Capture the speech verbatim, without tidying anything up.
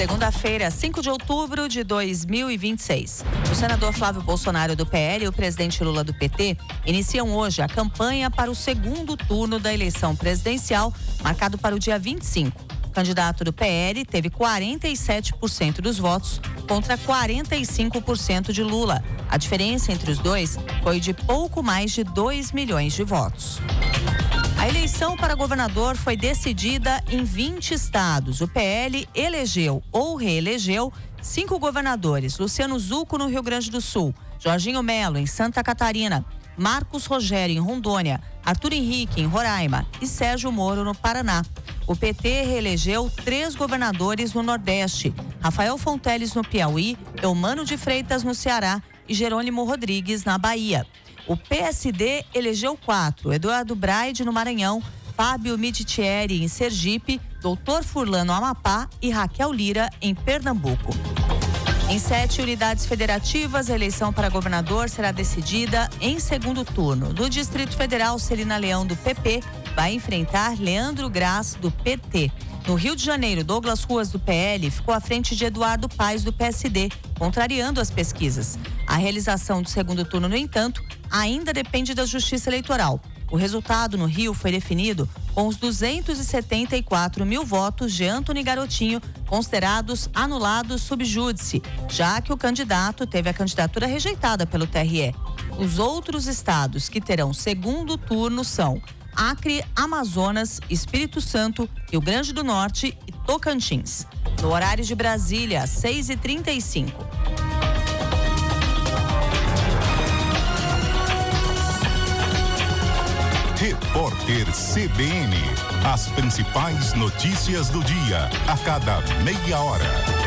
Segunda-feira, cinco de outubro de dois mil e vinte e seis. O senador Flávio Bolsonaro do P L e o presidente Lula do P T iniciam hoje a campanha para o segundo turno da eleição presidencial, marcado para o dia vinte e cinco. O candidato do P L teve quarenta e sete por cento dos votos contra quarenta e cinco por cento de Lula. A diferença entre os dois foi de pouco mais de dois milhões de votos. A eleição para governador foi decidida em vinte estados. O P L elegeu ou reelegeu cinco governadores: Luciano Zucco no Rio Grande do Sul, Jorginho Melo em Santa Catarina, Marcos Rogério em Rondônia, Arthur Henrique em Roraima e Sérgio Moro no Paraná. O P T reelegeu três governadores no Nordeste: Rafael Fonteles no Piauí, Eumano de Freitas no Ceará e Jerônimo Rodrigues na Bahia. O P S D elegeu quatro: Eduardo Braide no Maranhão, Fábio Miditieri em Sergipe, Doutor Furlan no Amapá e Raquel Lira em Pernambuco. Em sete unidades federativas, a eleição para governador será decidida em segundo turno. No Distrito Federal, Celina Leão do P P vai enfrentar Leandro Graz do P T. No Rio de Janeiro, Douglas Ruas do P L ficou à frente de Eduardo Paes do P S D, contrariando as pesquisas. A realização do segundo turno, no entanto, ainda depende da Justiça Eleitoral. O resultado no Rio foi definido com os duzentos e setenta e quatro mil votos de Antony Garotinho considerados anulados sub júdice, já que o candidato teve a candidatura rejeitada pelo T R E. Os outros estados que terão segundo turno são Acre, Amazonas, Espírito Santo, Rio Grande do Norte e Tocantins. No horário de Brasília, seis e trinta e cinco. Repórter C B N. As principais notícias do dia, a cada meia hora.